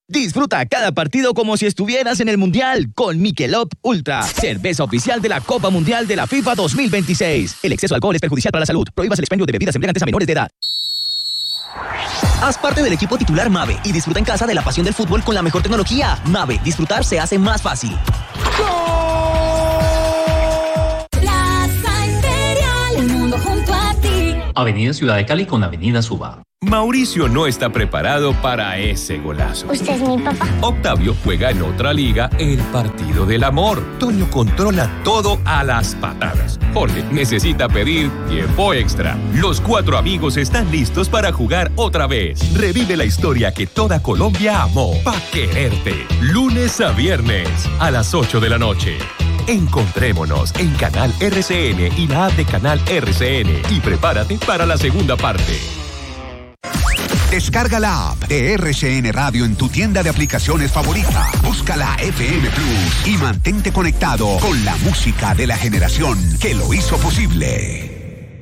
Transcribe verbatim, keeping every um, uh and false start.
Disfruta cada partido como si estuvieras en el Mundial con Michelob Ultra, cerveza oficial de la Copa Mundial de la FIFA dos mil veintiséis. El exceso de alcohol es perjudicial para la salud. Prohíbas el expendio de bebidas embriagantes a menores de edad. Haz parte del equipo titular Mave y disfruta en casa de la pasión del fútbol con la mejor tecnología. Mave, disfrutar se hace más fácil. Plaza Imperial, el mundo junto a ti. Avenida Ciudad de Cali con Avenida Suba. Mauricio no está preparado para ese golazo. ¿Usted es mi papá? Octavio juega en otra liga, el partido del amor. Toño controla todo a las patadas. Jorge necesita pedir tiempo extra. Los cuatro amigos están listos para jugar otra vez. Revive la historia que toda Colombia amó. Pa' quererte. Lunes a viernes a las ocho de la noche. Encontrémonos en Canal R C N y la app de Canal R C N. Y prepárate para la segunda parte. Descarga la app de R C N Radio en tu tienda de aplicaciones favorita. Búscala F M Plus y mantente conectado con la música de la generación que lo hizo posible.